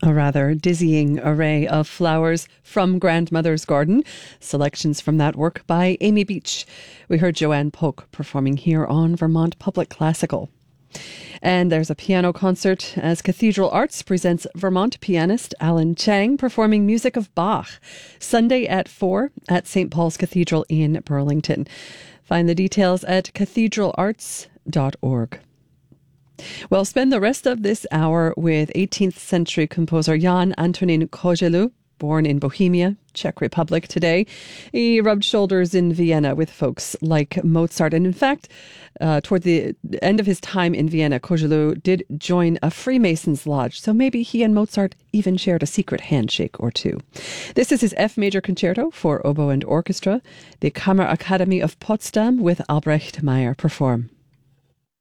A rather dizzying array of flowers from Grandmother's Garden. Selections from that work by Amy Beach. We heard Joanne Polk performing here on Vermont Public Classical. And there's a piano concert as Cathedral Arts presents Vermont pianist Alan Chang performing music of Bach. Sunday at 4 at St. Paul's Cathedral in Burlington. Find the details at cathedralarts.org. Well, spend the rest of this hour with 18th century composer Jan Antonín Koželuh, born in Bohemia, Czech Republic today. He rubbed shoulders in Vienna with folks like Mozart. And in fact, toward the end of his time in Vienna, Koželuh did join a Freemasons lodge. So maybe he and Mozart even shared a secret handshake or two. This is his F major concerto for oboe and orchestra. The Kammerakademie of Potsdam with Albrecht Meyer perform.